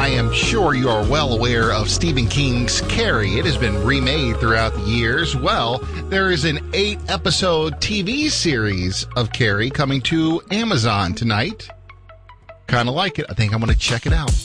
I am sure you are well aware of Stephen King's Carrie. It has been remade throughout the years. Well, there is an 8-episode TV series of Carrie coming to Amazon tonight. Kind of like it. I think I'm going to check it out.